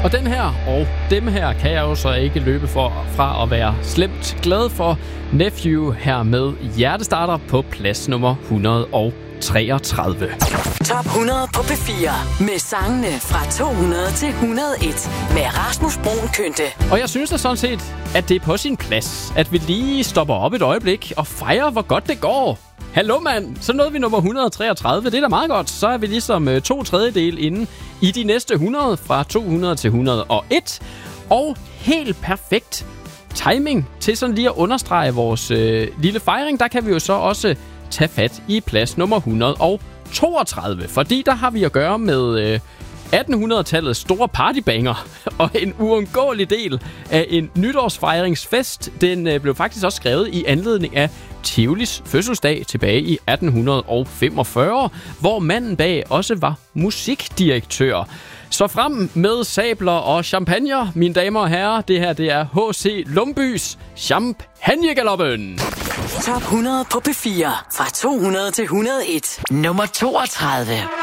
Og den her og dem her kan jeg jo så ikke løbe fra at være slemt glad for. Nephew her med Hjertestarter på plads nummer 133. Top 100 på P4 med sangene fra 200 til 101 med Rasmus Bruun Kønte. Og jeg synes da sådan set, at det er på sin plads, at vi lige stopper op et øjeblik og fejrer, hvor godt det går. Hallo mand, så nåede vi nummer 133. Det er da meget godt. Så er vi ligesom 2/3 inde i de næste 100 fra 200 til 101. Og helt perfekt timing til sådan lige at understrege vores lille fejring. Der kan vi jo så også tage fat i plads nummer 132. Fordi der har vi at gøre med 1800-tallets store partybanger og en uundgåelig del af en nytårsfejringsfest. Den blev faktisk også skrevet i anledning af Tivolis fødselsdag tilbage i 1845, hvor manden bag også var musikdirektør. Så frem med sabler og champagne, mine damer og herrer. Det her, det er H.C. Lumbys Champagnegaloppen. Top 100 på P4 fra 200 til 101. Nummer 32.